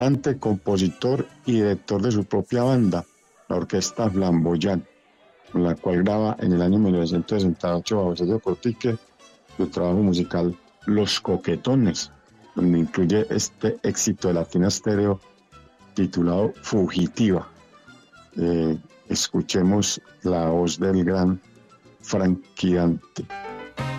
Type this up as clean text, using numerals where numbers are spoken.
compositor y director de su propia banda, la Orquesta Flamboyant, con la cual graba en el año 1968 bajo el sello Cotique su trabajo musical Los Coquetones, donde incluye este éxito de Latina Stereo titulado Fugitiva. Escuchemos la voz del gran Frankie Dante.